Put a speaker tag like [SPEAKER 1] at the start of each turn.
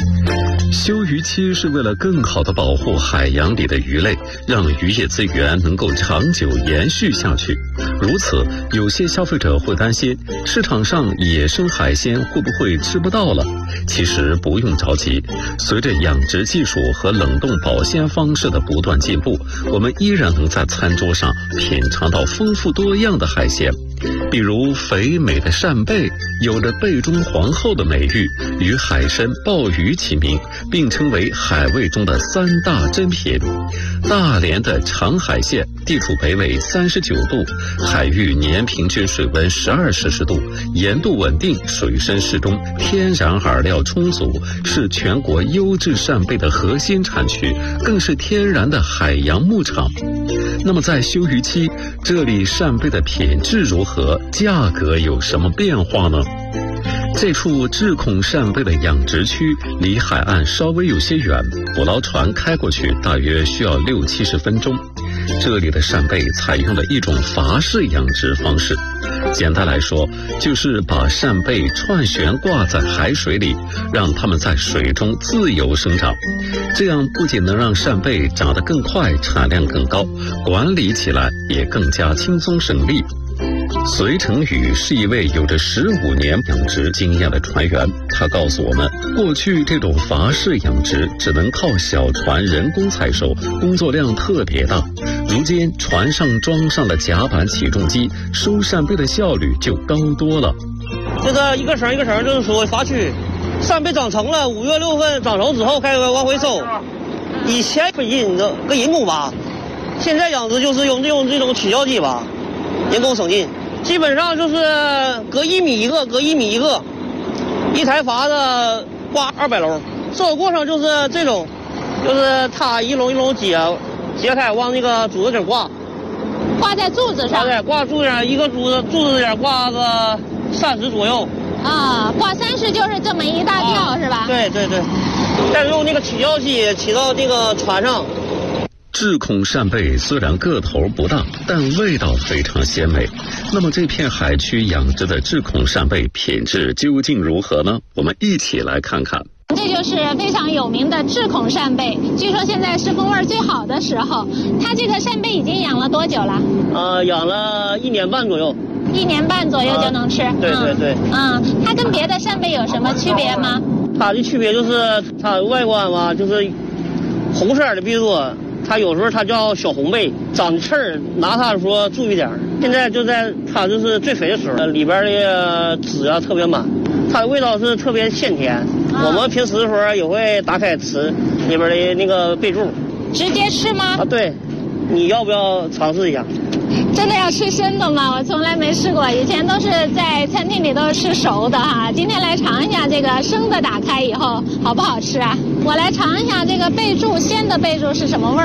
[SPEAKER 1] 休渔期是为了更好地保护海洋里的鱼类，让渔业资源能够长久延续下去。如此，有些消费者会担心市场上野生海鲜会不会吃不到了。其实不用着急，随着养殖技术和冷冻保鲜方式的不断进步，我们依然能在餐桌上品尝到丰富多样的海鲜。比如肥美的扇贝，有着贝中皇后的美誉，与海参、鲍鱼齐名，并称为海味中的三大珍品。大连的长海县地处北纬39度，海域年平均水温12摄氏度，盐度稳定，水深适中，天然饵料充足，是全国优质扇贝的核心产区，更是天然的海洋牧场。那么在休渔期，这里扇贝的品质如何？价格有什么变化呢？这处智孔扇贝的养殖区离海岸稍微有些远，捕捞船开过去大约需要60-70分钟。这里的扇贝采用了一种筏式养殖方式，简单来说就是把扇贝串悬挂在海水里，让它们在水中自由生长。这样不仅能让扇贝长得更快，产量更高，管理起来也更加轻松省力。隋成宇是一位有着15年养殖经验的船员，他告诉我们，过去这种筏式养殖只能靠小船人工采收，工作量特别大。如今船上装上了甲板起重机，收扇贝的效率就高多了。
[SPEAKER 2] 这个一个绳一个绳，就是说筏区，扇贝长成了5月6份长熟之后开始往回收。以前费劲跟人工吧，现在养殖就是用这种起吊机吧，人工省劲。基本上就是隔1米一个，隔1米一个，一台筏子挂200篓。收的过程就是这种，就是它一笼一笼解开往那个柱子顶挂
[SPEAKER 3] 在柱子上。
[SPEAKER 2] 对，挂柱子上，一个柱子顶挂个30左右。
[SPEAKER 3] 啊，挂30就是这么一大吊，是吧？
[SPEAKER 2] 对对对，再用那个起吊机起到这个船上。
[SPEAKER 1] 智孔扇贝虽然个头不大，但味道非常鲜美。那么这片海区养殖的智孔扇贝品质究竟如何呢？我们一起来看看。
[SPEAKER 3] 这就是非常有名的智孔扇贝，据说现在是风味最好的时候。它这个扇贝已经养了多久了？
[SPEAKER 2] 养了1年半左右。
[SPEAKER 3] 1年半左右就能吃。
[SPEAKER 2] 对对对。
[SPEAKER 3] 它跟别的扇贝有什么区别吗？
[SPEAKER 2] 它的区别就是它外观嘛，就是红色的比较多。它有时候它叫小红贝，长的刺儿拿它说注意点。现在就在它就是最肥的时候，里边的籽特别满，它的味道是特别鲜甜。我们平时的时候也会打开吃里边的那个贝柱。
[SPEAKER 3] 直接吃吗？
[SPEAKER 2] 对，你要不要尝试一下？
[SPEAKER 3] 真的要吃生的吗？我从来没试过，以前都是在餐厅里都是吃熟的哈。今天来尝一下这个生的，打开以后好不好吃啊？我来尝一下这个贝柱，鲜的贝柱是什么味儿。